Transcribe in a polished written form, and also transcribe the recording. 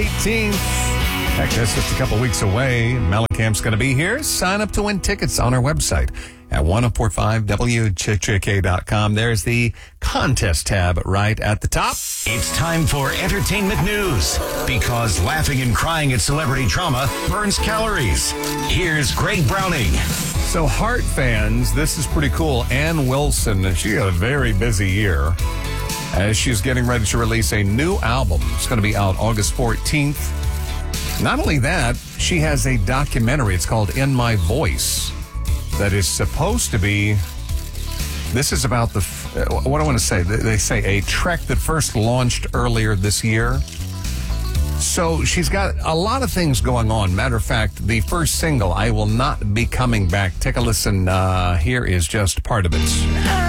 18th. Heck, that's just a couple weeks away. Mellencamp's going to be here. Sign up to win tickets on our website at 1045wchk.com. There's the contest tab right at the top. It's time for entertainment news, because laughing and crying at celebrity drama burns calories. Here's Greg Browning. So, Heart fans, this is pretty cool. Ann Wilson, she had a very busy year as she's getting ready to release a new album. It's going to be out August 14th. Not only that, she has a documentary. It's called In My Voice that is supposed to be, this is about the, what do I want to say? They say a trek that first launched earlier this year. So she's got a lot of things going on. Matter of fact, the first single, I Will Not Be Coming Back. Take a listen. Here is just part of it.